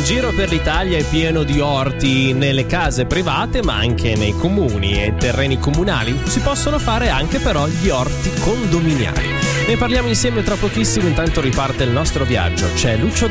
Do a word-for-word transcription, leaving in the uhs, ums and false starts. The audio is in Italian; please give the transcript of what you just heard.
In giro per l'Italia è pieno di orti nelle case private, ma anche nei comuni e terreni comunali. Si possono fare anche però gli orti condominiali. Ne parliamo insieme tra pochissimo, intanto riparte il nostro viaggio. C'è Lucio